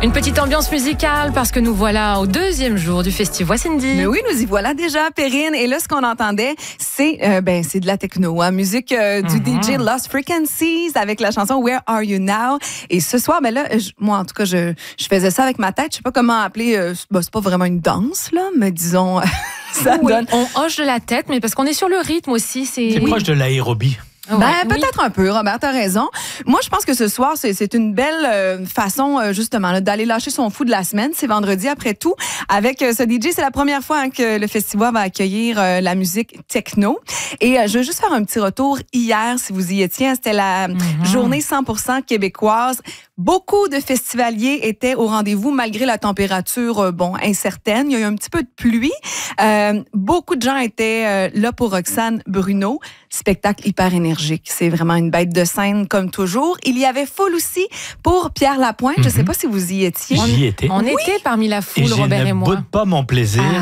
Une petite ambiance musicale parce que nous voilà au deuxième jour du festival Cindy. Mais oui, nous y voilà déjà, Perrine. Et là, ce qu'on entendait, c'est de la techno, hein, musique du DJ Lost Frequencies avec la chanson Where Are You Now. Et ce soir, là, moi en tout cas, je faisais ça avec ma tête. Je sais pas comment appeler. C'est pas vraiment une danse là, mais disons, ça donne. On hoche de la tête, mais parce qu'on est sur le rythme aussi. C'est proche de l'aérobie. Peut-être un peu, Robert, t'as raison. Moi, je pense que ce soir, c'est une belle façon, justement, là, d'aller lâcher son fou de la semaine. C'est vendredi, après tout. Avec ce DJ, c'est la première fois que le festival va accueillir la musique techno. Et je veux juste faire un petit retour. Hier, si vous y étiez, c'était la journée 100% québécoise. Beaucoup de festivaliers étaient au rendez-vous malgré la température, incertaine. Il y a eu un petit peu de pluie. Beaucoup de gens étaient là pour Roxane Bruno. Spectacle hyper énergique. C'est vraiment une bête de scène comme toujours. Il y avait foule aussi pour Pierre Lapointe. Je ne sais pas si vous y étiez. J'y étais. On était parmi la foule, et Robert et moi. je ne boude pas mon plaisir.